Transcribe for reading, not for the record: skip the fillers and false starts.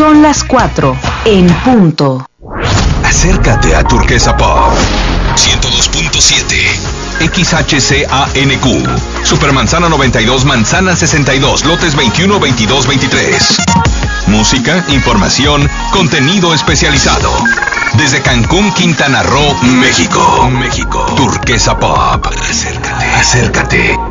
Son las 4 en punto. Acércate a Turquesa Pop 102.7 XHCANQ Supermanzana 92, Manzana 62, lotes 21, 22, 23. Música, información, contenido especializado. Desde Cancún, Quintana Roo, México. Turquesa Pop. Acércate.